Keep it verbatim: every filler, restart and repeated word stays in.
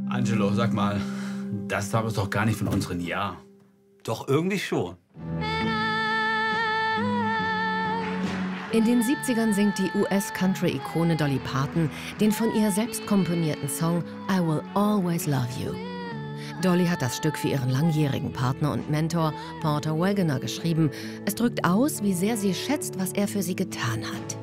Angelo, sag mal, das war doch gar nicht von unseren Jahr. Doch irgendwie schon. In den siebzigern singt die U S-Country-Ikone Dolly Parton den von ihr selbst komponierten Song I Will Always Love You. Dolly hat das Stück für ihren langjährigen Partner und Mentor Porter Wagoner geschrieben. Es drückt aus, wie sehr sie schätzt, was er für sie getan hat.